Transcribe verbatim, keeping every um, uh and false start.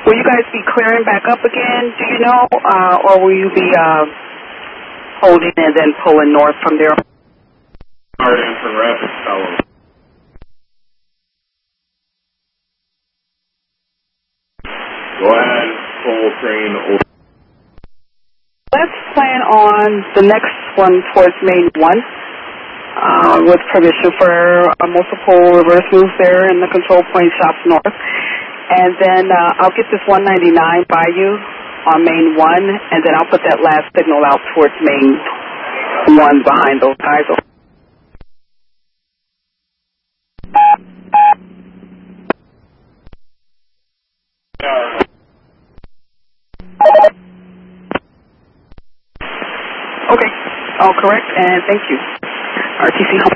Will you guys be clearing back up again, do you know, uh, or will you be uh, holding and then pulling north from there? Starting for rapid follow. Go ahead, full train over. Let's plan on the next one towards Main one, uh, with permission for uh, multiple reverse moves there in the control point shops north. And then uh, I'll get this one ninety-nine by you on Main one, and then I'll put that last signal out towards Main one behind those guys. Okay, all correct, and thank you. R T C.